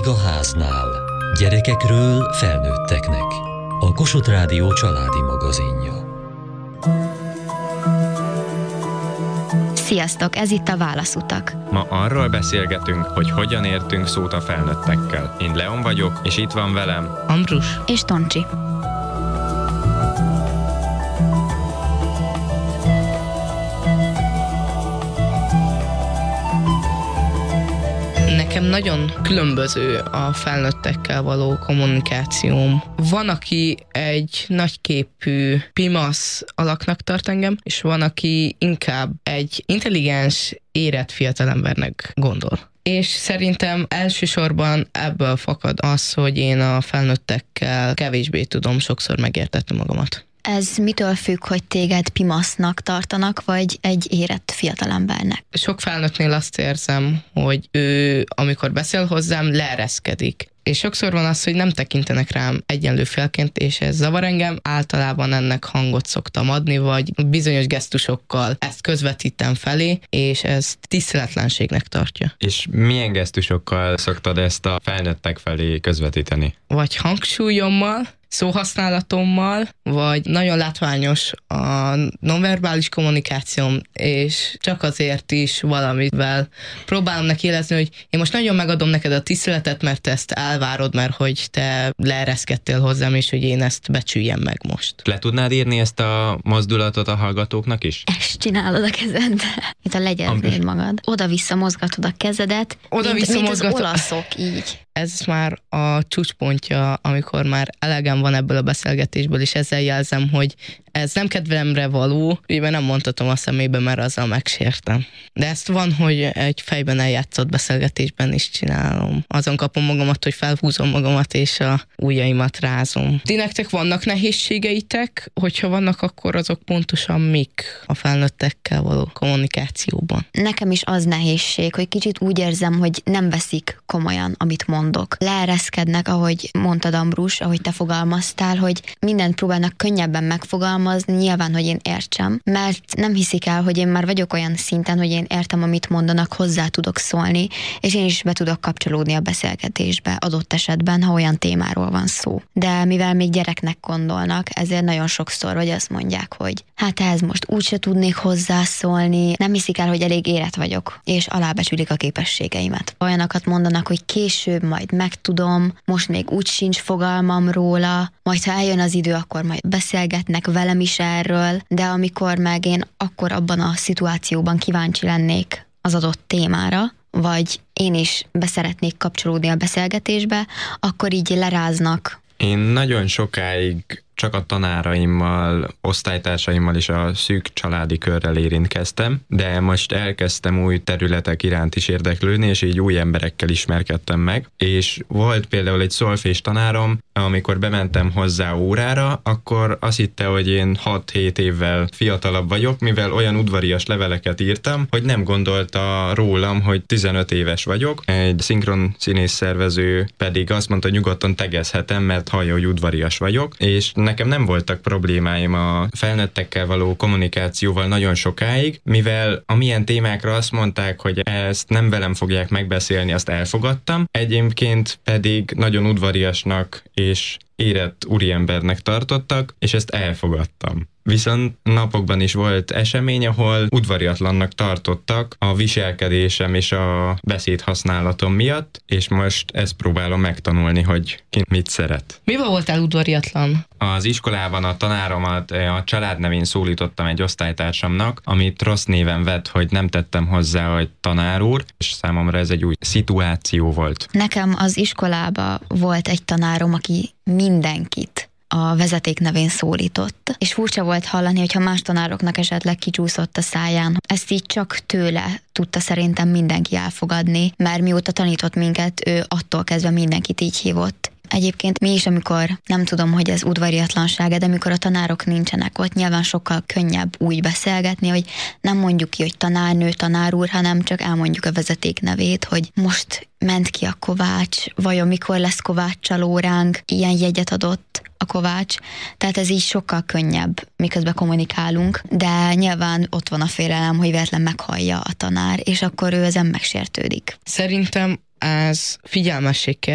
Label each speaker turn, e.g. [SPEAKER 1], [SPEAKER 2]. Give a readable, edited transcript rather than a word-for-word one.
[SPEAKER 1] Ég a háznál. Gyerekekről felnőtteknek. A Kossuth Rádió családi magazinja.
[SPEAKER 2] Sziasztok, ez itt a Válaszutak.
[SPEAKER 3] Ma arról beszélgetünk, hogy hogyan értünk szót a felnőttekkel. Én Leon vagyok, és itt van velem
[SPEAKER 4] Ambrus
[SPEAKER 2] és Toncsi.
[SPEAKER 4] Nekem nagyon különböző a felnőttekkel való kommunikációm. Van, aki egy nagyképű pimasz alaknak tart engem, és van, aki inkább egy intelligens, érett fiatalembernek gondol. És szerintem elsősorban ebből fakad az, hogy én a felnőttekkel kevésbé tudom sokszor megértetni magamat.
[SPEAKER 2] Ez mitől függ, hogy téged pimasznak tartanak, vagy egy érett fiatalembernek?
[SPEAKER 4] Sok felnőttnél azt érzem, hogy ő, amikor beszél hozzám, leereszkedik. És sokszor van az, hogy nem tekintenek rám egyenlő félként, és ez zavar engem. Általában ennek hangot szoktam adni, vagy bizonyos gesztusokkal ezt közvetítem felé, és ez tiszteletlenségnek tartja.
[SPEAKER 3] És milyen gesztusokkal szoktad ezt a felnőttek felé közvetíteni?
[SPEAKER 4] Vagy hangsúlyommal, szóhasználatommal, vagy nagyon látványos a nonverbális kommunikációm, és csak azért is valamivel próbálom neki érezni, hogy én most nagyon megadom neked a tiszteletet, mert te ezt elvárod, mert hogy te leereszkedtél hozzám, és hogy én ezt becsüljem meg most.
[SPEAKER 3] Le tudnád írni ezt a mozdulatot a hallgatóknak is?
[SPEAKER 2] Ezt csinálod a kezed, mint a legyeznéd magad. Oda-vissza mozgatod a kezedet, mint az olaszok, így.
[SPEAKER 4] Ez már a csúcspontja, amikor már elegem van ebből a beszélgetésből, és ezzel jelzem, hogy ez nem kedvelemre való, mivel nem mondhatom a szemébe, mert azzal megsértem. De ezt van, hogy egy fejben eljátszott beszélgetésben is csinálom. Azon kapom magamat, hogy felhúzom magamat, és a ujjaimat rázom. Ti nektek vannak nehézségeitek? Hogyha vannak, akkor azok pontosan mik a felnőttekkel való kommunikációban?
[SPEAKER 2] Nekem is az nehézség, hogy kicsit úgy érzem, hogy nem veszik komolyan, amit mondok. Leereszkednek, ahogy mondtad, Ambrus, ahogy te fogalmaztál, hogy mindent próbálnak könnyebben megfogalmazni, nyilván, hogy én értsem, mert nem hiszik el, hogy én már vagyok olyan szinten, hogy én értem, amit mondanak, hozzá tudok szólni, és én is be tudok kapcsolódni a beszélgetésbe adott esetben, ha olyan témáról van szó. De mivel még gyereknek gondolnak, ezért nagyon sokszor vagy azt mondják, hogy hát ehhez most úgyse tudnék hozzászólni, nem hiszik el, hogy elég érett vagyok, és alábecsülik a képességeimet. Olyanokat mondanak, hogy később majd megtudom, most még úgy sincs fogalmam róla, majd ha eljön az idő, akkor majd beszélgetnek velem is erről, de amikor meg én akkor abban a szituációban kíváncsi lennék az adott témára, vagy én is beszeretnék kapcsolódni a beszélgetésbe, akkor így leráznak.
[SPEAKER 3] Én nagyon sokáig csak a tanáraimmal, osztálytársaimmal és a szűk családi körrel érintkeztem, de most elkezdtem új területek iránt is érdeklődni, és így új emberekkel ismerkedtem meg. És volt például egy szolfés tanárom, amikor bementem hozzá órára, akkor azt hitte, hogy én 6-7 évvel fiatalabb vagyok, mivel olyan udvarias leveleket írtam, hogy nem gondolta rólam, hogy 15 éves vagyok. Egy szinkron színész szervező pedig azt mondta, hogy nyugodtan tegezhetem, mert hallja, hogy udvarias vagyok, és nekem nem voltak problémáim a felnőttekkel való kommunikációval nagyon sokáig, mivel amilyen témákra azt mondták, hogy ezt nem velem fogják megbeszélni, azt elfogadtam, egyébként pedig nagyon udvariasnak és érett úriembernek tartottak, és ezt elfogadtam. Viszont napokban is volt esemény, ahol udvariatlannak tartottak a viselkedésem és a beszédhasználatom miatt, és most ezt próbálom megtanulni, hogy ki mit szeret.
[SPEAKER 4] Mivel voltál udvariatlan?
[SPEAKER 3] Az iskolában a tanáromat a családnevén szólítottam egy osztálytársamnak, amit rossz néven vett, hogy nem tettem hozzá, hogy tanár úr, és számomra ez egy új szituáció volt.
[SPEAKER 2] Nekem az iskolában volt egy tanárom, aki mindenkit a vezeték nevén szólított, és furcsa volt hallani, hogyha más tanároknak esetleg kicsúszott a száján. Ezt így csak tőle tudta szerintem mindenki elfogadni, mert mióta tanított minket, ő attól kezdve mindenkit így hívott. Egyébként mi is, amikor nem tudom, hogy ez udvariatlanság, de amikor a tanárok nincsenek ott, nyilván sokkal könnyebb úgy beszélgetni, hogy nem mondjuk ki, hogy tanárnő, tanár úr, hanem csak elmondjuk a vezeték nevét, hogy most ment ki a Kovács, vajon mikor lesz Kováccsal óránk, ilyen jegyet adott a Kovács, tehát ez így sokkal könnyebb, miközben kommunikálunk, de nyilván ott van a félelem, hogy véletlen meghallja a tanár, és akkor ő ezen megsértődik.
[SPEAKER 4] Szerintem ez figyelmesség